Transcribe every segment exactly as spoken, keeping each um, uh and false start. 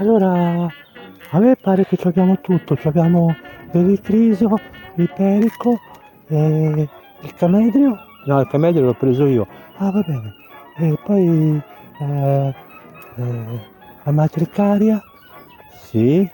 Allora, a me pare che ci abbiamo tutto, ci abbiamo l'eritriso, il perico, eh, il camedrio. No, il camedrio l'ho preso io. Ah, va bene. E poi eh, eh, la matricaria. Sì.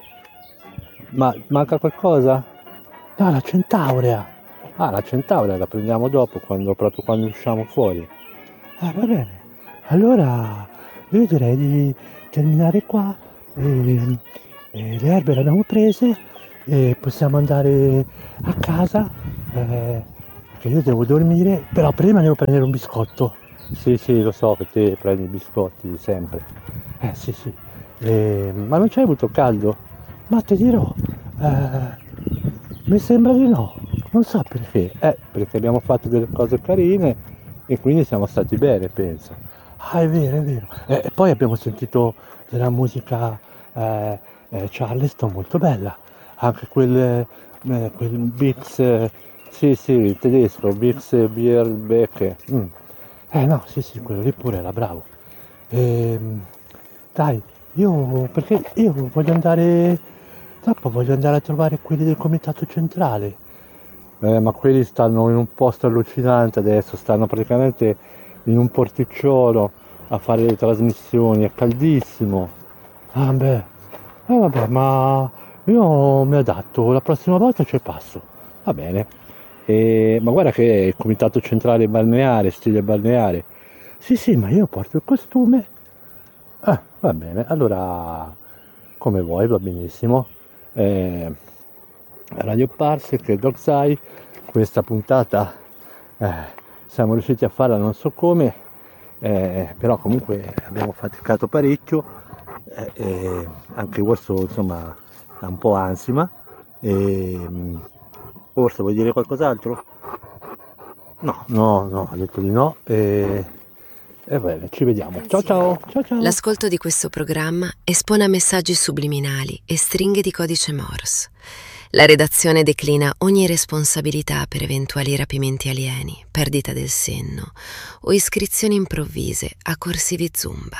Ma manca qualcosa? No, la centaurea. Ah, la centaurea la prendiamo dopo, quando, proprio quando usciamo fuori. Ah, va bene. Allora, io direi di terminare qua. E, e le erbe le abbiamo prese e possiamo andare a casa. Eh, che io devo dormire, però prima devo prendere un biscotto. Sì, sì, lo so che te prendi i biscotti sempre. Eh, sì, sì. E, ma non c'hai avuto caldo? Ma ti dirò, eh, mi sembra di no. Non so perché. Eh, perché abbiamo fatto delle cose carine e quindi siamo stati bene, penso. Ah, è vero, è vero. E e poi abbiamo sentito della musica eh, eh, Charleston molto bella. Anche quel, eh, quel Bix, eh, sì, sì, il tedesco, Bix Bierbeck. Mm. Eh no, sì, sì, quello lì pure era bravo. Ehm, dai, io, perché io voglio andare, dopo voglio andare a trovare quelli del comitato centrale. Eh, ma quelli stanno in un posto allucinante adesso, stanno praticamente in un porticciolo a fare le trasmissioni, è caldissimo. Ah beh, eh, vabbè, ma io mi adatto, la prossima volta ci passo. Va bene. E, ma guarda che è il comitato centrale balneare, stile balneare. Sì, sì, ma io porto il costume. Ah, va bene, allora come vuoi, va benissimo. Eh, Radio Parsec, Dogsai, questa puntata eh, siamo riusciti a farla non so come, eh, però comunque abbiamo faticato parecchio, eh, eh, anche Orso insomma ha un po' ansima. E, Orso, vuoi dire qualcos'altro? No, no, no, ha detto di no. E, e bene, ci vediamo. Ciao ciao, ciao ciao. L'ascolto di questo programma espone a messaggi subliminali e stringhe di codice Morse. La redazione declina ogni responsabilità per eventuali rapimenti alieni, perdita del senno o iscrizioni improvvise a corsi di Zumba.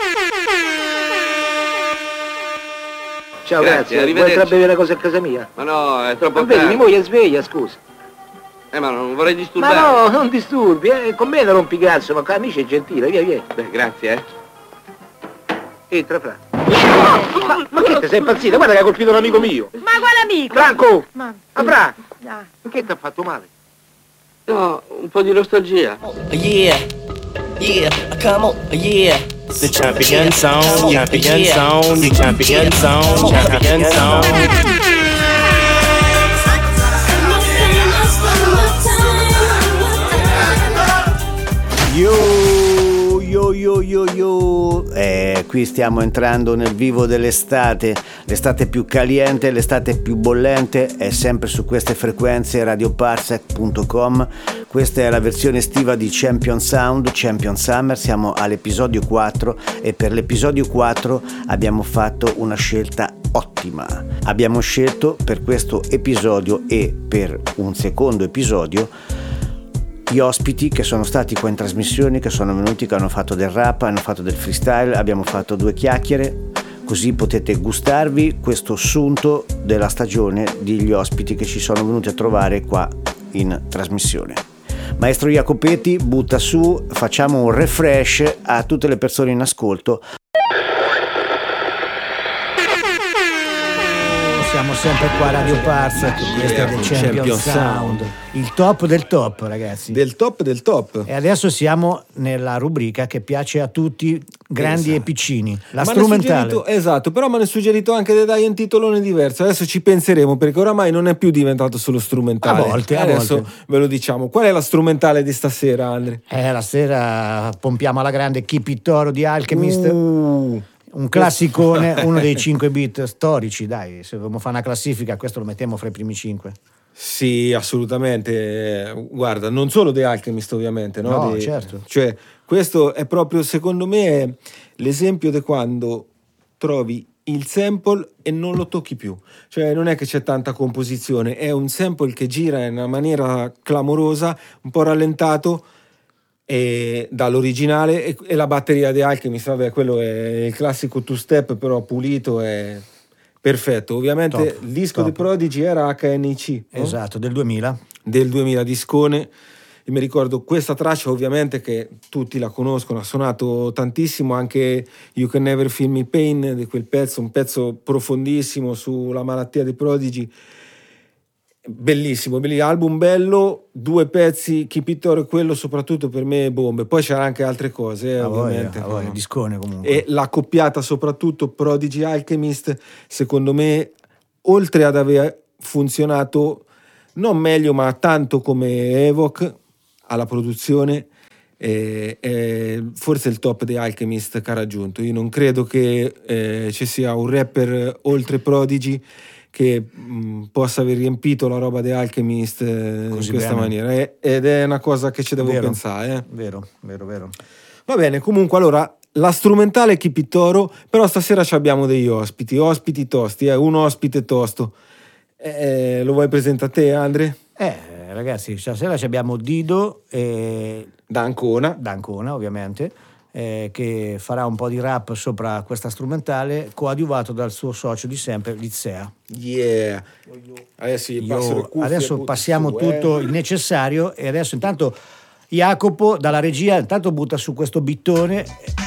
Ciao, Grazie, grazie. Vuoi tra bere una cosa a casa mia? Ma no, è troppo Ma vedi, tardi. mia moglie è sveglia, scusa. Eh, ma non vorrei disturbare. Ma no, non disturbi, eh. Con me non rompi cazzo, ma con amici è gentile, via, via. Beh, grazie, eh. Entra, Fra. Ma, ma che te sei impazzita? Guarda che ha colpito un amico mio. Ma quale amico? Franco! Ma... Ah, Fra! Dai. Che ti ha fatto male? No, un po' di nostalgia. Yeah, yeah, come on, yeah. The champion sound, champion sound, the champion sound, champion sound. Yo, yo, yo, yo, yo. Eh, qui stiamo entrando nel vivo dell'estate, l'estate più caliente, l'estate più bollente, è sempre su queste frequenze radio parsec punto com. Questa è la versione estiva di Champion Sound, Champion Summer, siamo all'episodio quattro e per l'episodio quattro abbiamo fatto una scelta ottima. Abbiamo scelto per questo episodio e per un secondo episodio gli ospiti che sono stati qua in trasmissione, che sono venuti, che hanno fatto del rap, hanno fatto del freestyle, abbiamo fatto due chiacchiere, così potete gustarvi questo sunto della stagione degli ospiti che ci sono venuti a trovare qua in trasmissione. Maestro Jacopetti, butta su, facciamo un refresh a tutte le persone in ascolto. Siamo sempre qua a Radio Parsec, questo è del Champion, Champion Sound, il top del top, ragazzi. Del top del top. E adesso siamo nella rubrica che piace a tutti, grandi esatto. e piccini, la ma strumentale. Esatto, però mi hanno suggerito anche di dargli un titolone diverso. Adesso ci penseremo, perché oramai non è più diventato solo strumentale. A volte, a Adesso volte. ve lo diciamo. Qual è la strumentale di stasera, Andre? Eh, la sera pompiamo alla grande Keep It Toro di Alchemist. Uh. Un classicone, uno dei cinque beat storici, dai, se dobbiamo fare una classifica questo lo mettiamo fra i primi cinque. Sì, assolutamente. Guarda, non solo The Alchemist ovviamente, no? No, De, certo. Cioè, questo è proprio, secondo me, l'esempio di quando trovi il sample e non lo tocchi più. Cioè, non è che c'è tanta composizione, è un sample che gira in una maniera clamorosa, un po' rallentato, e dall'originale e, e la batteria di Alchemist, vabbè, quello è il classico two step però pulito e perfetto. Ovviamente Top, il disco top. di Prodigy era H N C, no? Esatto, del duemila. Del duemila, discone. Io mi ricordo questa traccia, ovviamente, che tutti la conoscono, ha suonato tantissimo anche You Can Never Feel Me Pain, di quel pezzo, un pezzo profondissimo sulla malattia di Prodigy. Bellissimo, bellissimo, album bello, due pezzi, Keep It Or, quello soprattutto per me è bombe. Poi c'era anche altre cose, eh, Ah, ovviamente. voglia, voglia, discone comunque. E la coppiata soprattutto Prodigy Alchemist, secondo me, oltre ad aver funzionato non meglio ma tanto come Evoc alla produzione, eh, eh, forse il top di Alchemist che ha raggiunto. Io non credo che eh, ci sia un rapper oltre Prodigy che mh, possa aver riempito la roba di Alchemist eh, in Così questa bene. maniera, eh, ed è una cosa che ci devo Vero. pensare, eh. Vero, vero, vero. Va bene, comunque allora la strumentale è Keep It Toro, però stasera ci abbiamo degli ospiti, ospiti tosti, eh, un ospite tosto. Eh, lo vuoi presentare a te, Andre? Eh, ragazzi, stasera ci abbiamo Dido e Da Ancona. D'Ancona, ovviamente, eh, che farà un po' di rap sopra questa strumentale, coadiuvato dal suo socio di sempre, Lizea. Yeah. Adesso gli passo le Io, cuffie, adesso butti passiamo su, tutto eh. il necessario e adesso intanto Jacopo dalla regia intanto butta su questo bittone